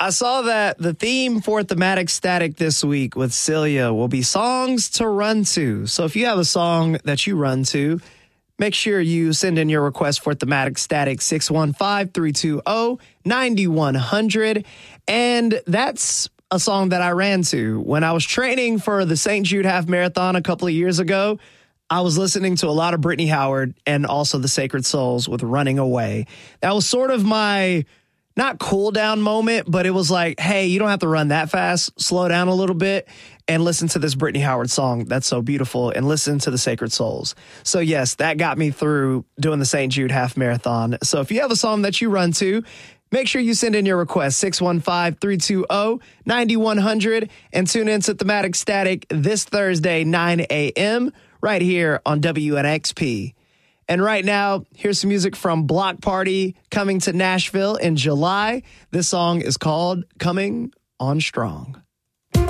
I saw that the theme for Thematic Static this week with Celia will be songs to run to. So if you have a song that you run to, make sure you send in your request for Thematic Static 615-320-9100. And that's a song that I ran to. When I was training for the St. Jude Half Marathon a couple of years ago, I was listening to a lot of Brittany Howard and also the Sacred Souls with Running Away. That was sort of my, not cool down moment, but it was like, hey, you don't have to run that fast. Slow down a little bit and listen to this Brittany Howard song that's so beautiful and listen to the Sacred Souls. So yes, that got me through doing the St. Jude Half Marathon. So if you have a song that you run to, make sure you send in your request, 615-320-9100, and tune in to Thematic Static this Thursday, 9 a.m., right here on WNXP. And right now, here's some music from Block Party coming to Nashville in July. This song is called Coming On Strong.